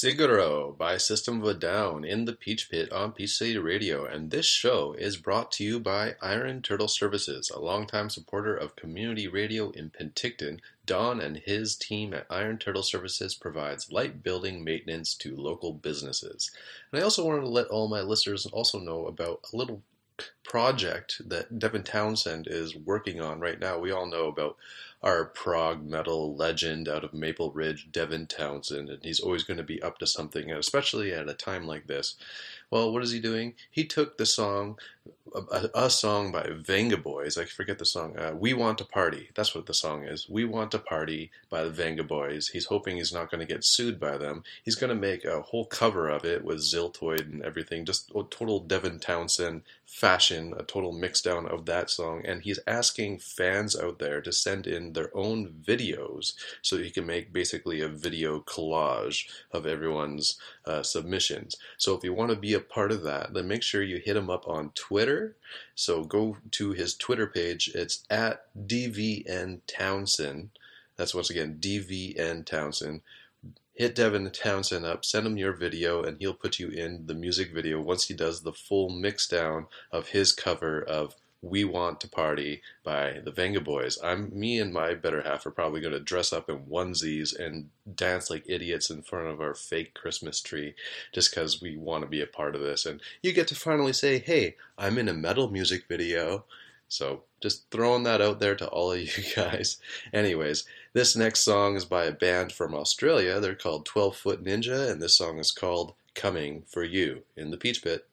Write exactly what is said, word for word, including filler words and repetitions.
Siguro by System of a Down in the Peach Pit on Peach City Radio, and this show is brought to you by Iron Turtle Services, a longtime supporter of community radio in Penticton. Don and his team at Iron Turtle Services provides light building maintenance to local businesses. And I also wanted to let all my listeners also know about a little project that Devin Townsend is working on right now. We all know about our prog metal legend out of Maple Ridge, Devin Townsend, and he's always going to be up to something, and especially at a time like this. Well, what is he doing? He took the song, a, a song by Venga Boys, I forget the song, uh, We Want to Party. That's what the song is. We Want to Party by the Venga Boys. He's hoping he's not going to get sued by them. He's going to make a whole cover of it with Ziltoid and everything, just a total Devin Townsend fashion, a total mixdown of that song, and he's asking fans out there to send in their own videos so he can make basically a video collage of everyone's uh, submissions. So if you want to be a part of that, then make sure you hit him up on Twitter. So go to his Twitter page. It's at D V N Townsend. That's once again D V N Townsend. Hit Devin Townsend up, send him your video, and he'll put you in the music video once he does the full mix down of his cover of We Want to Party by the Venga Boys. I'm me and my better half are probably going to dress up in onesies and dance like idiots in front of our fake Christmas tree just because we want to be a part of this. And you get to finally say, hey, I'm in a metal music video. So just throwing that out there to all of you guys. Anyways, this next song is by a band from Australia. They're called twelve Foot Ninja, and this song is called Coming for You in the Peach Pit.